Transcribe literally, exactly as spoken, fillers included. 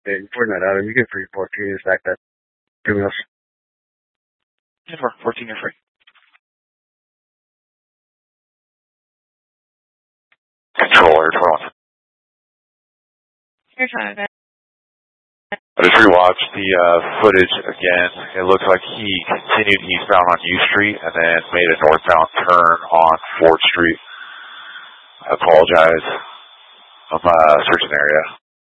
Yeah, you're putting that out. If you get free fourteen, it's like that. Two meals. Yeah, for fourteen, you're free. Controller, twenty-one. You're trying to. I just rewatched the uh, footage again. It looks like he continued eastbound on U Street and then made a northbound turn on fourth Street. I apologize. I'm uh, searching area.